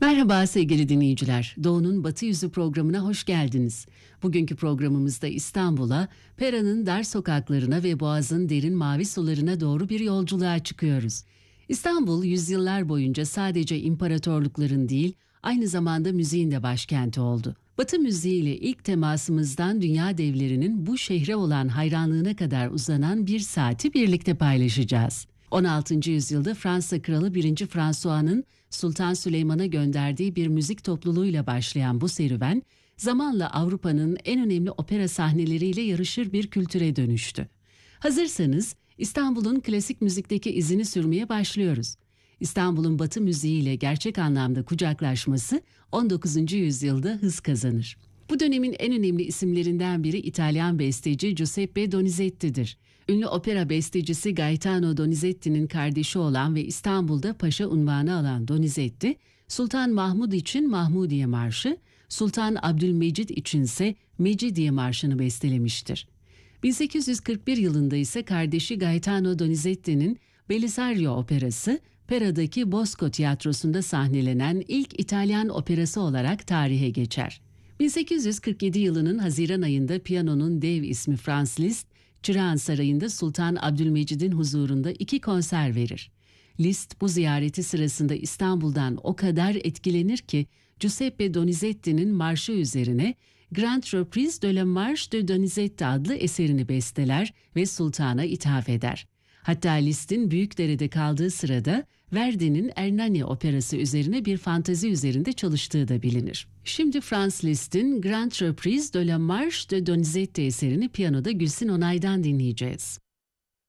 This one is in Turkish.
Merhaba sevgili dinleyiciler. Doğu'nun Batı Yüzü programına hoş geldiniz. Bugünkü programımızda İstanbul'a, Pera'nın dar sokaklarına ve Boğaz'ın derin mavi sularına doğru bir yolculuğa çıkıyoruz. İstanbul, yüzyıllar boyunca sadece imparatorlukların değil, aynı zamanda müziğin de başkenti oldu. Batı müziğiyle ilk temasımızdan dünya devlerinin bu şehre olan hayranlığına kadar uzanan bir saati birlikte paylaşacağız. 16. yüzyılda Fransa Kralı 1. François'nın Sultan Süleyman'a gönderdiği bir müzik topluluğuyla başlayan bu serüven, zamanla Avrupa'nın en önemli opera sahneleriyle yarışır bir kültüre dönüştü. Hazırsanız İstanbul'un klasik müzikteki izini sürmeye başlıyoruz. İstanbul'un Batı müziğiyle gerçek anlamda kucaklaşması 19. yüzyılda hız kazanır. Bu dönemin en önemli isimlerinden biri İtalyan besteci Giuseppe Donizetti'dir. Ünlü opera bestecisi Gaetano Donizetti'nin kardeşi olan ve İstanbul'da paşa unvanı alan Donizetti, Sultan Mahmud için Mahmudiye Marşı, Sultan Abdülmecid içinse Mecidiye Marşı'nı bestelemiştir. 1841 yılında ise kardeşi Gaetano Donizetti'nin Belisario operası, Pera'daki Bosco Tiyatrosu'nda sahnelenen ilk İtalyan operası olarak tarihe geçer. 1847 yılının Haziran ayında piyanonun dev ismi Franz Liszt, Çırağan Sarayı'nda Sultan Abdülmecid'in huzurunda 2 konser verir. Liszt bu ziyareti sırasında İstanbul'dan o kadar etkilenir ki Giuseppe Donizetti'nin marşı üzerine Grand Reprise de la Marche de Donizetti adlı eserini besteler ve sultana ithaf eder. Hatta Liszt'in Büyükdere'de kaldığı sırada Verdi'nin Ernani operası üzerine bir fantezi üzerinde çalıştığı da bilinir. Şimdi Franz Liszt'in Grand Reprise de la Marche de Donizetti eserini piyanoda Gülsün Onay'dan dinleyeceğiz.